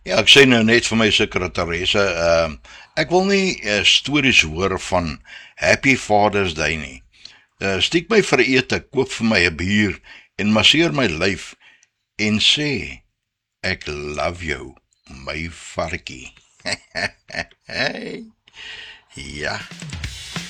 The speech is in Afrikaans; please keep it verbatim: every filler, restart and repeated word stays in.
Ja, ek sê nou net vir my sekretaresse, ehm ek wil nie uh, stories hoor van Happy Father's Day nie. Uh, stiek my vir ete, koop vir my 'n bier en masseer my lyf en sê ek love jou, my varkie. Hey, ja.